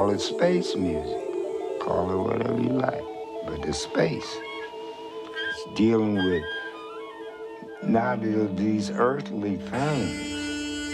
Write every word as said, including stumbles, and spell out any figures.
call it space music. Call it whatever you like. But it's space. It's dealing with not these earthly things.